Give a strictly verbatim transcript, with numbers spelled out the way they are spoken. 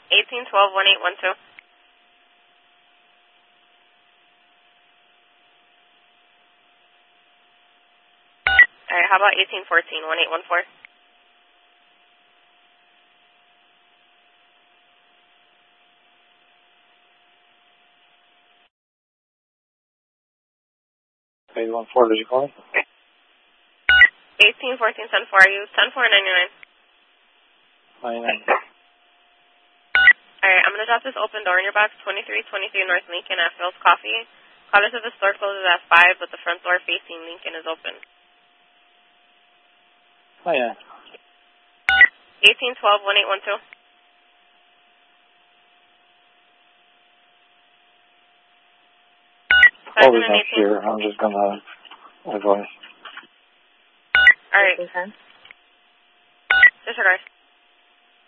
eighteen twelve, one eight one two. Alright, how about eighteen fourteen, one eight one four? eight one four, did you call me? eighteen fourteen, ten four, are you ten four ninety-nine? ninety-nine. Alright, I'm going to drop this open door in your box, twenty-three twenty-three North Lincoln at Phil's Coffee. Caller said the store closes at five, but the front door facing Lincoln is open. ninety-nine. eighteen twelve, one eight one two. I'll be next year. I'm just going to advise. Alright. Disregard.